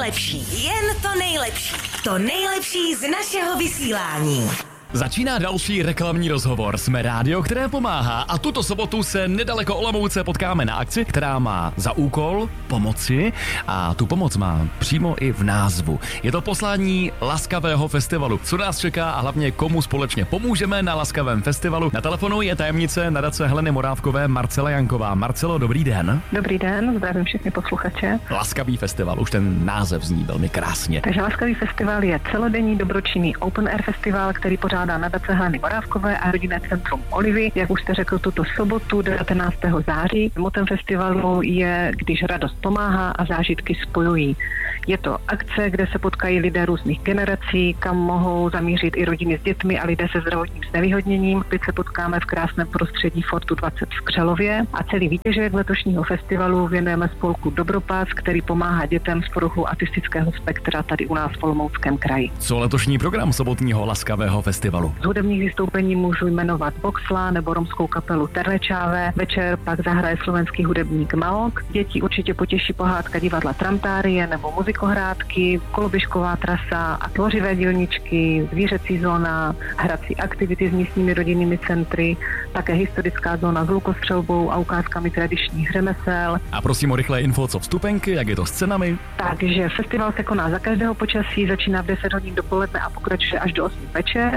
nejlepší, jen to nejlepší. To nejlepší z našeho vysílání. Začíná další reklamní rozhovor. Jsme rádio, které pomáhá, a tuto sobotu se nedaleko Olomouce potkáme na akci, která má za úkol pomoci, a tu pomoc má přímo i v názvu. Je to poslání Laskavého festivalu. Co nás čeká a hlavně komu společně pomůžeme na Laskavém festivalu? Na telefonu je tajemnice nadace Heleny Morávkové Marcela Janková. Marcelo, dobrý den. Dobrý den, zdravím všechny posluchače. Laskavý festival, už ten název zní velmi krásně. Takže Laskavý festival je celodenní dobročinný open air festival, který pořádá nadace Heleny Morávkové a rodinné centrum Olivy. Jak už jste řekl, tuto sobotu 19. září. Motem festivalu je, když radost pomáhá a zážitky spojují. Je to akce, kde se potkají lidé různých generací, kam mohou zamířit i rodiny s dětmi a lidé se zdravotním znevýhodněním. Teď se potkáme v krásném prostředí Fortu 20 v Křelově a celý výtěžek letošního festivalu věnujeme spolku Dobropas, který pomáhá dětem z poruchou autistického spektra tady u nás v Olomouckém kraji. Co letošní program sobotního Laskavého festivalu? Z hudebních vystoupení můžu jmenovat Boxla nebo romskou kapelu Terlečáve. Večer pak zahraje slovenský hudebník Maok. Děti určitě potěší pohádka divadla Tramtárie nebo muzikohrádky, koloběžková trasa a tvořivé dílničky, zvířecí zóna, hrací aktivity s místními rodinnými centry, také historická zóna s lukostřelbou a ukázkami tradičních řemesel. A prosím o rychlé info, co vstupenky, jak je to s cenami? Takže festival se koná za každého počasí, začíná v 10 hodin dopoledne a pokračuje až do 8 večer.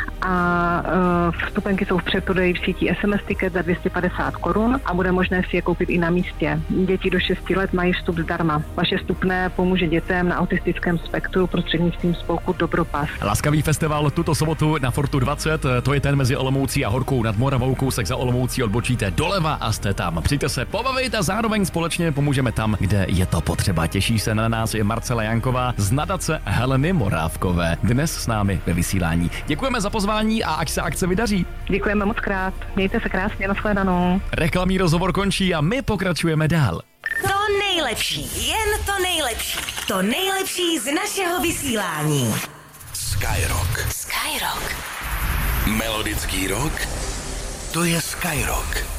A vstupenky jsou v předprodeji v síti SMS Ticket za 250 korun a bude možné si je koupit i na místě. Děti do 6 let mají vstup zdarma. Vaše vstupné pomůže dětem na autistickém spektru prostřednictvím spolku Dobropas. Laskavý festival tuto sobotu na Fortu 20, to je ten mezi Olomoucí a Horkou nad Moravou, kousek za Olomoucí odbočíte doleva a jste tam. Přijďte se pobavit a zároveň společně pomůžeme tam, kde je to potřeba. Těší se na nás i Marcela Janková z nadace Heleny Morávkové. Dnes s námi ve vysílání. Děkujeme za pozvání a ať se akce vydaří. Děkujeme moc krát. Mějte se krásně, nashledanou. Reklamní rozhovor končí a my pokračujeme dál. To nejlepší, jen to nejlepší. To nejlepší z našeho vysílání. Skyrock. Skyrock. Melodický rock, to je Skyrock.